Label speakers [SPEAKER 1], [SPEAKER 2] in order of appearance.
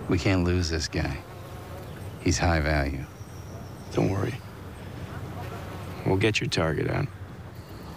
[SPEAKER 1] We can't lose this guy. He's high value.
[SPEAKER 2] Don't worry. We'll get your target out.